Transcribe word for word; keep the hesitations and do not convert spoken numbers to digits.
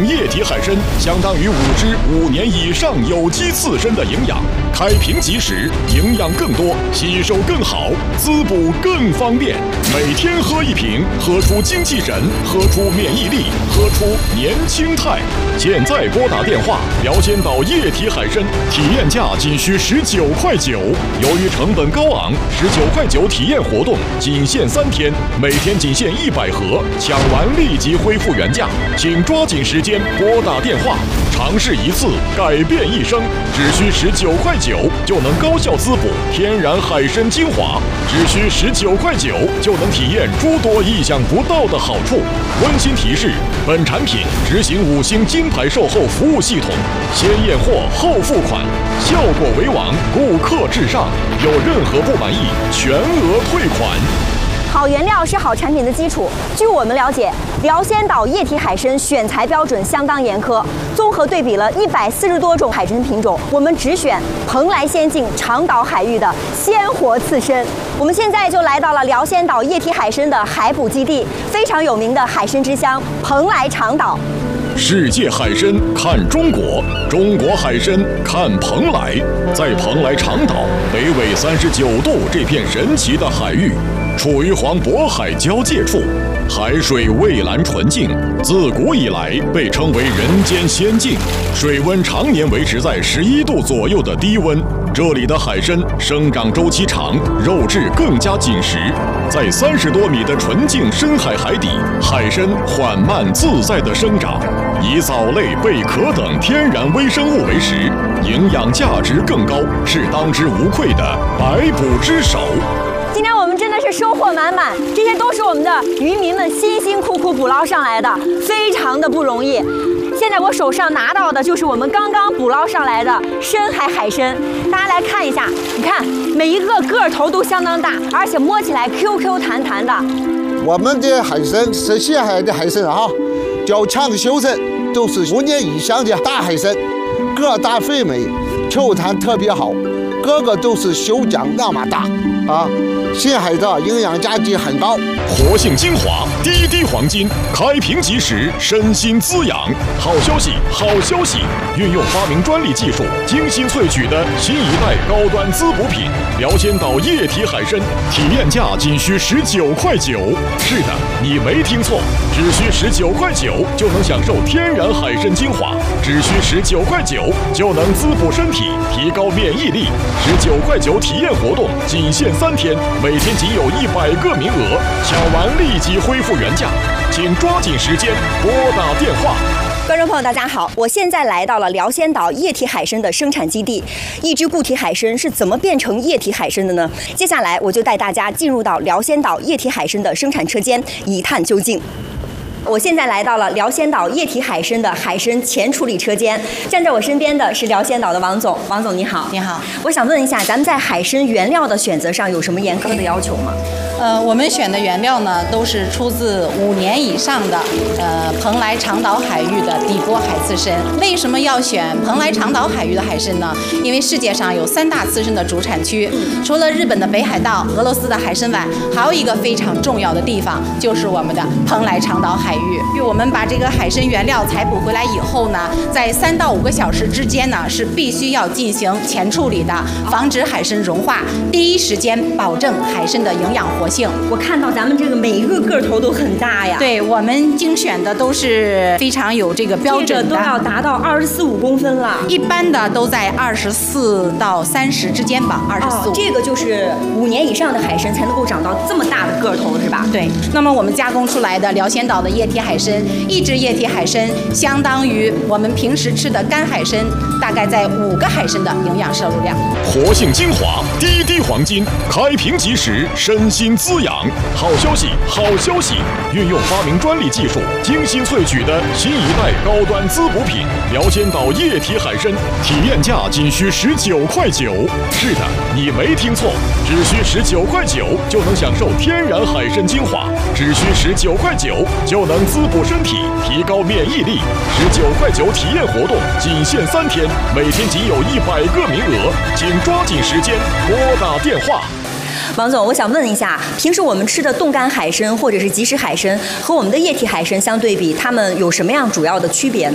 液体海参相当于五只五年以上有机刺身的营养，开瓶即食，营养更多，吸收更好，滋补更方便。每天喝一瓶，喝出精气神，喝出免疫力，喝出年轻态。现在拨打电话，辽仙岛液体海参体验价仅需十九块九。由于成本高昂，十九块九体验活动仅限三天，每天仅限一百盒，抢完立即恢复原价，请抓紧时间拨打电话。尝试一次，改变一生，只需十九块九就能高效滋补天然海参精华，只需十九块九就能体验诸多意想不到的好处。温馨提示：本产品执行五星金牌售后服务系统，先验货后付款，效果为王，顾客至上。有任何不满意，全额退款。 好原料是好产品的基础。据我们了解，辽仙岛液体海参选材标准相当严苛，综合对比了一百四十多种海参品种，我们只选蓬莱仙境长岛海域的鲜活刺身。我们现在就来到了辽仙岛液体海参的海捕基地，非常有名的海参之乡蓬莱长岛。 世界海参看中国，中国海参看蓬莱。在蓬莱长岛北纬三十九度这片神奇的海域，处于黄渤海交界处，海水蔚蓝纯净，自古以来被称为人间仙境，水温常年维持在十一度左右的低温。这里的海参生长周期长，肉质更加紧实。在三十多米的纯净深海海底，海参缓慢自在地生长，以藻类、贝壳等天然微生物为食，营养价值更高，是当之无愧的百捕之首。 今天我们真的是收获满满，这些都是我们的渔民们辛辛苦苦捕捞上来的，非常的不容易。现在我手上拿到的就是我们刚刚捕捞上来的深海海参，大家来看一下，你看每一个个头都相当大，而且摸起来 Q Q 弹弹的。 我们的海参是西海的海参啊，较强修身，都是五年以上的大海参，个大肥美，球弹特别好，个个都是修浆那么大啊。深海的营养价值很高， 活性精华，滴滴黄金，开瓶即食，身心滋养。好消息，好消息！运用发明专利技术，精心萃取的新一代高端滋补品——辽仙岛液体海参，体验价仅需十九块九。是的，你没听错，只需十九块九就能享受天然海参精华，只需十九块九就能滋补身体，提高免疫力。十九块九体验活动仅限三天。每天仅有一百个名额，抢完立即恢复原价，请抓紧时间拨打电话。 观众朋友，大家好，我现在来到了辽仙岛液体海参的生产基地。一只固体海参是怎么变成液体海参的呢？接下来我就带大家进入到辽仙岛液体海参的生产车间，一探究竟。我现在来到了辽仙岛液体海参的海参前处理车间，站在我身边的是辽仙岛的王总。王总你好。 你好。 我想问一下，咱们在海参原料的选择上有什么严苛的要求吗？ 呃，我们选的原料呢，都是出自五年以上的呃蓬莱长岛海域的底波海刺参。为什么要选蓬莱长岛海域的海参呢？因为世界上有三大刺参的主产区，除了日本的北海道、俄罗斯的海参崴，还有一个非常重要的地方，就是我们的蓬莱长岛海域。因为我们把这个海参原料采捕回来以后呢，在三到五个小时之间呢，是必须要进行前处理的，防止海参融化，第一时间保证海参的营养活性。 我看到咱们这个每一个个头都很大呀。 对，我们精选的都是非常有这个标准的， 这个都要达到二十四五公分了。 一般的都在二十四到三十之间吧，二十四。 这个就是五年以上的海参才能够长到这么大的个头，是吧？ 对。那么我们加工出来的辽仙岛的液体海参，一只液体海参相当于我们平时吃的干海参，大概在五个海参的营养摄入量。 活性精华，滴滴黄金，开瓶即食，身心滋养。好消息，好消息！运用发明专利技术，精心萃取的新一代高端滋补品——辽仙岛液体海参，体验价仅需十九块九。是的，你没听错，只需十九块九就能享受天然海参精华，只需十九块九就能滋补身体，提高免疫力。十九块九体验活动仅限三天，每天仅有一百个名额，请抓紧时间拨打电话。 王总，我想问一下，平时我们吃的冻干海参或者是即食海参和我们的液体海参相对比，它们有什么样主要的区别呢？